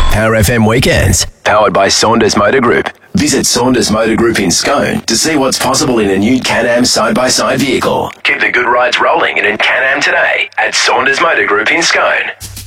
Power FM Weekends, powered by Saunders Motor Group. Visit Saunders Motor Group in Scone to see what's possible in a new Can-Am side-by-side vehicle. Keep the good rides rolling in a Can-Am today at Saunders Motor Group in Scone.